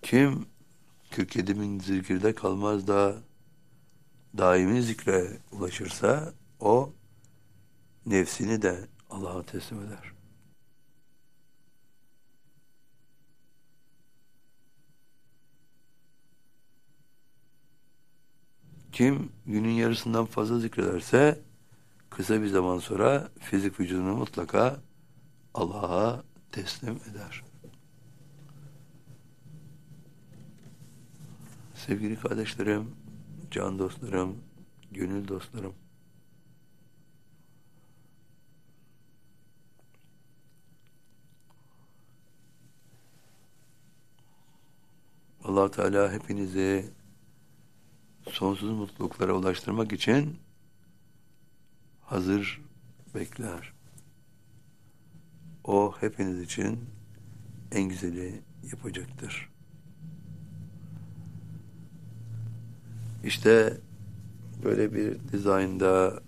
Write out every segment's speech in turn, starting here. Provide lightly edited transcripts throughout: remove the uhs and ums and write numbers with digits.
Kim 47 bin zikirde kalmaz da daimi zikre ulaşırsa o nefsini de Allah'a teslim eder. Kim günün yarısından fazla zikrederse kısa bir zaman sonra fizik vücudunu mutlaka Allah'a teslim eder. Sevgili kardeşlerim, can dostlarım, gönül dostlarım, Allah Teala hepinizi sonsuz mutluluklara ulaştırmak için hazır bekler. O hepiniz için en güzeli yapacaktır. İşte böyle bir dizaynda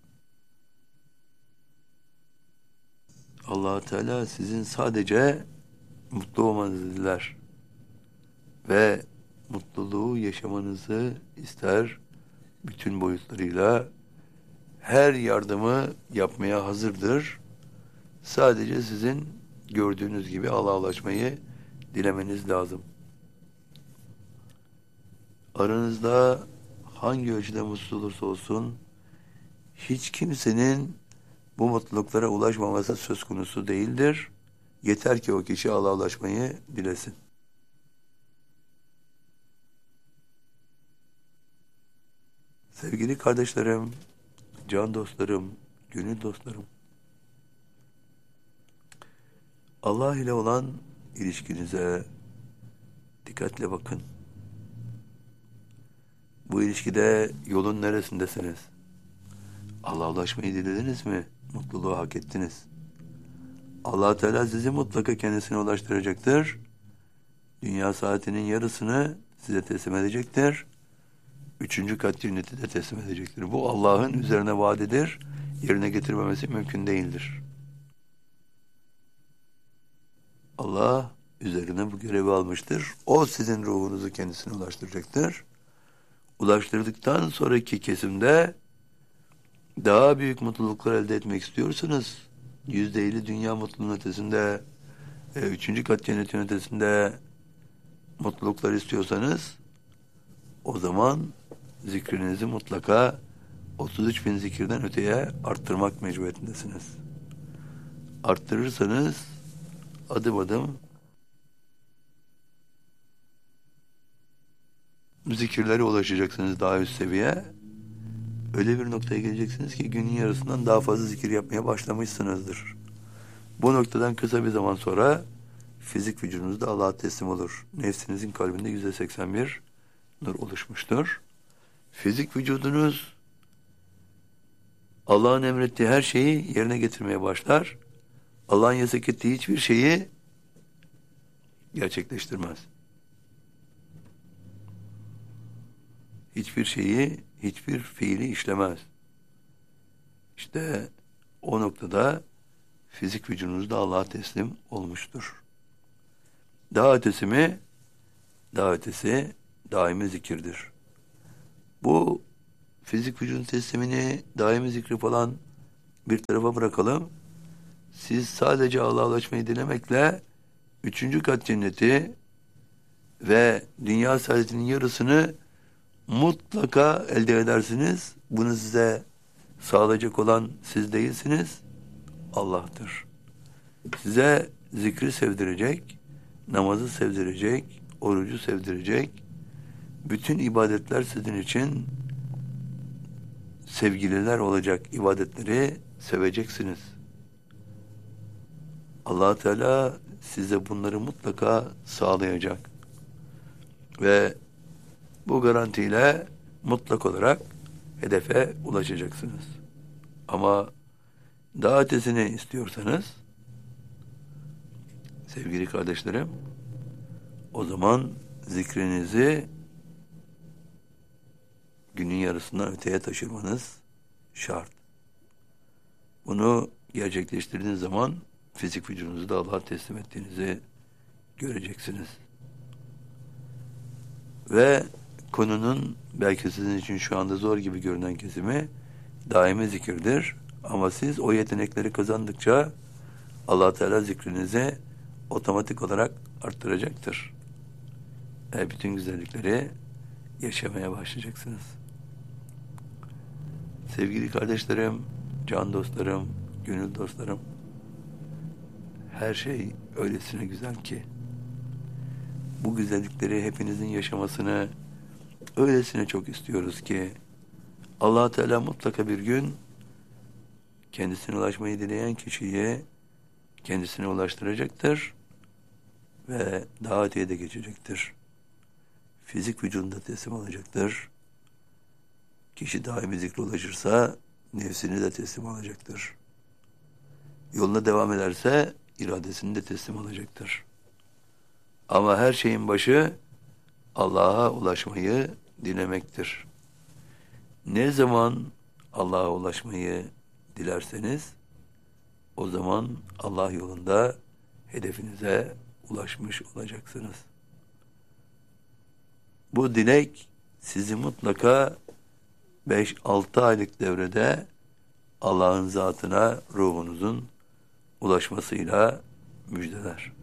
Allah Teala sizin sadece mutlu olmanızı diler ve mutluluğu yaşamanızı ister, bütün boyutlarıyla her yardımı yapmaya hazırdır. Sadece sizin gördüğünüz gibi Allah'a ulaşmayı dilemeniz lazım. Aranızda hangi ölçüde mutsuz olursa olsun hiç kimsenin bu mutluluklara ulaşmaması söz konusu değildir. Yeter ki o kişi Allah'a ulaşmayı dilesin. Sevgili kardeşlerim, can dostlarım, gönül dostlarım, Allah ile olan ilişkinize dikkatle bakın. Bu ilişkide yolun neresindesiniz? Allah'a ulaşmayı dilediniz mi? Mutluluğu hak ettiniz. Allah Teala sizi mutlaka kendisine ulaştıracaktır. Dünya saatinin yarısını size teslim edecektir. 3. kat cenneti de teslim edecektir. Bu Allah'ın üzerine vaadidir. Yerine getirmemesi mümkün değildir. Allah üzerine bu görevi almıştır. O sizin ruhunuzu kendisine ulaştıracaktır. Ulaştırdıktan sonraki kesimde daha büyük mutluluklar elde etmek istiyorsanız, %50 dünya mutluluğunun ötesinde, 3. kat cennetin ötesinde mutluluklar istiyorsanız, o zaman zikrinizi mutlaka 33 bin zikirden öteye arttırmak mecburiyetindesiniz. Arttırırsanız adım adım zikirlere ulaşacaksınız daha üst seviye. Öyle bir noktaya geleceksiniz ki günün yarısından daha fazla zikir yapmaya başlamışsınızdır. Bu noktadan kısa bir zaman sonra fizik vücudunuz da Allah'a teslim olur. Nefsinizin kalbinde %81 nur oluşmuştur. Fizik vücudunuz Allah'ın emrettiği her şeyi yerine getirmeye başlar. Allah'ın yasak ettiği hiçbir şeyi gerçekleştirmez. Hiçbir şeyi, hiçbir fiili işlemez. İşte o noktada fizik vücudunuz da Allah'a teslim olmuştur. Daha ötesi mi? Daha ötesi daimi zikirdir. Bu fizik vücudun teslimini, daimi zikri falan bir tarafa bırakalım. Siz sadece Allah'a ulaşmayı dilemekle 3. kat cenneti ve dünya saadetinin yarısını mutlaka elde edersiniz. Bunu size sağlayacak olan siz değilsiniz, Allah'tır. Size zikri sevdirecek, namazı sevdirecek, orucu sevdirecek, bütün ibadetler sizin için sevgililer olacak ibadetleri seveceksiniz. Allah Teala size bunları mutlaka sağlayacak. Ve bu garantiyle mutlak olarak hedefe ulaşacaksınız. Ama daha ötesini istiyorsanız sevgili kardeşlerim, o zaman zikrinizi günün yarısından öteye taşırmanız şart. Bunu gerçekleştirdiğiniz zaman fizik vücudunuzu da Allah'a teslim ettiğinizi göreceksiniz. Ve konunun belki sizin için şu anda zor gibi görünen kesimi daimi zikirdir. Ama siz o yetenekleri kazandıkça Allah Teala zikrinizi otomatik olarak arttıracaktır. Bütün güzellikleri yaşamaya başlayacaksınız. Sevgili kardeşlerim, can dostlarım, gönül dostlarım, her şey öylesine güzel ki bu güzellikleri hepinizin yaşamasını öylesine çok istiyoruz ki Allah Teala mutlaka bir gün kendisine ulaşmayı dileyen kişiyi kendisine ulaştıracaktır ve daha öteye de geçecektir. Fizik vücudunda teslim olacaktır. Kişi daimi zikre ulaşırsa nefsini de teslim alacaktır. Yoluna devam ederse iradesini de teslim alacaktır. Ama her şeyin başı Allah'a ulaşmayı dilemektir. Ne zaman Allah'a ulaşmayı dilerseniz o zaman Allah yolunda hedefinize ulaşmış olacaksınız. Bu dilek sizi mutlaka 5-6 aylık devrede Allah'ın zatına ruhunuzun ulaşmasıyla müjdeler.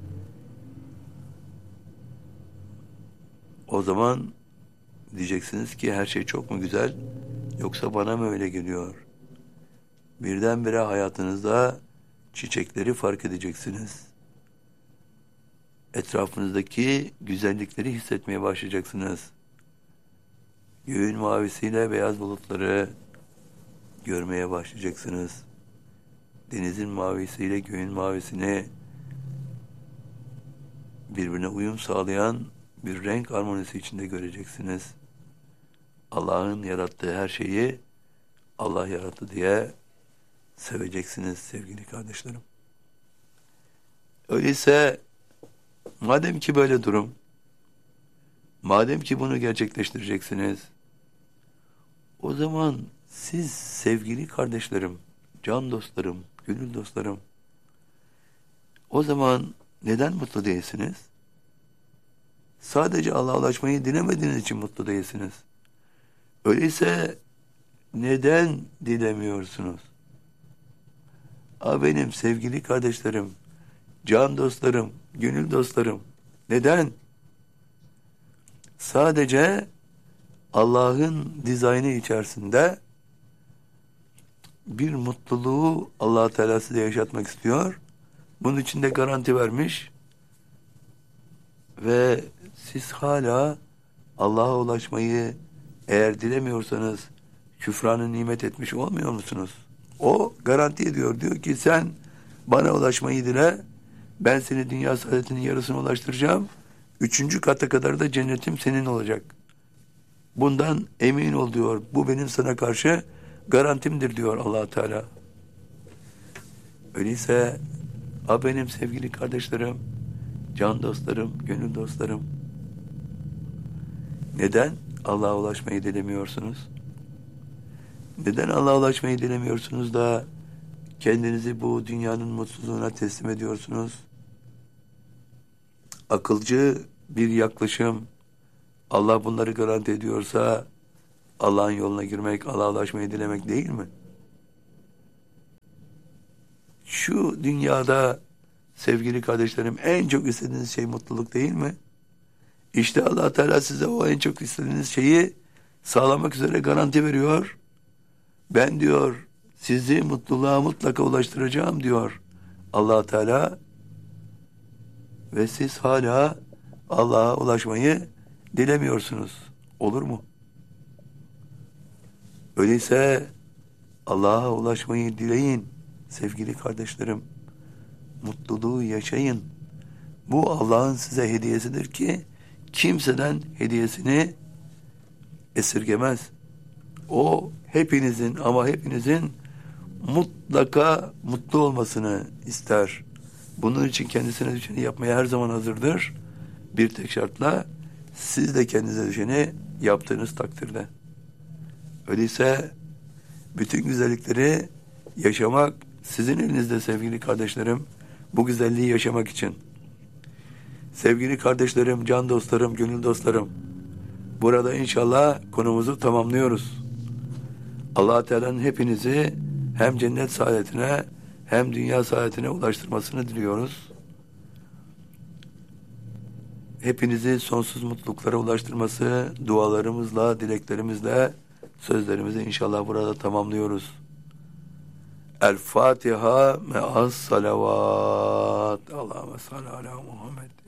O zaman diyeceksiniz ki her şey çok mu güzel yoksa bana mı öyle geliyor? Birdenbire hayatınızda çiçekleri fark edeceksiniz. Etrafınızdaki güzellikleri hissetmeye başlayacaksınız. Göğün mavisiyle beyaz bulutları görmeye başlayacaksınız. Denizin mavisiyle göğün mavisini birbirine uyum sağlayan bir renk harmonisi içinde göreceksiniz. Allah'ın yarattığı her şeyi Allah yarattı diye seveceksiniz sevgili kardeşlerim. Öyleyse madem ki böyle durum, madem ki bunu gerçekleştireceksiniz, o zaman siz sevgili kardeşlerim, can dostlarım, gönül dostlarım, o zaman neden mutlu değilsiniz? Sadece Allah'a ulaşmayı dilemediğiniz için mutlu değilsiniz. Öyleyse neden dilemiyorsunuz? Benim sevgili kardeşlerim, can dostlarım, gönül dostlarım, neden? Sadece Allah'ın dizaynı içerisinde bir mutluluğu Allah Teala size yaşatmak istiyor. Bunun için de garanti vermiş. Ve siz hala Allah'a ulaşmayı eğer dilemiyorsanız küfranı nimet etmiş olmuyor musunuz? O garanti ediyor. Diyor ki sen bana ulaşmayı dile, ben seni dünya saadetinin yarısına ulaştıracağım. 3. kata kadar da cennetim senin olacak. Bundan emin ol diyor. Bu benim sana karşı garantimdir diyor Allah Teala. Öyleyse benim sevgili kardeşlerim, can dostlarım, gönül dostlarım, neden Allah'a ulaşmayı dilemiyorsunuz? Neden Allah'a ulaşmayı dilemiyorsunuz da kendinizi bu dünyanın mutsuzluğuna teslim ediyorsunuz? Akılcı bir yaklaşım, Allah bunları garanti ediyorsa Allah'ın yoluna girmek, Allah'a ulaşmayı dilemek değil mi? Şu dünyada sevgili kardeşlerim en çok istediğiniz şey mutluluk değil mi? İşte Allah Teala size o en çok istediğiniz şeyi sağlamak üzere garanti veriyor. Ben diyor sizi mutluluğa mutlaka ulaştıracağım diyor Allah Teala. Ve siz hala Allah'a ulaşmayı dilemiyorsunuz. Olur mu? Öyleyse Allah'a ulaşmayı dileyin sevgili kardeşlerim. Mutluluğu yaşayın. Bu Allah'ın size hediyesidir ki kimseden hediyesini esirgemez. O hepinizin ama hepinizin mutlaka mutlu olmasını ister. Bunun için kendisine düşeni yapmaya her zaman hazırdır. Bir tek şartla siz de kendinize düşeni yaptığınız takdirde. Öyleyse bütün güzellikleri yaşamak sizin elinizde sevgili kardeşlerim. Bu güzelliği yaşamak için. Sevgili kardeşlerim, can dostlarım, gönül dostlarım. Burada inşallah konumuzu tamamlıyoruz. Allah Teala'nın hepinizi hem cennet saadetine hem dünya saadetine ulaştırmasını diliyoruz. Hepinizi sonsuz mutluluklara ulaştırması dualarımızla, dileklerimizle, sözlerimizi inşallah burada tamamlıyoruz. El Fatiha me'as salavat. Allahümme salli ala Muhammed.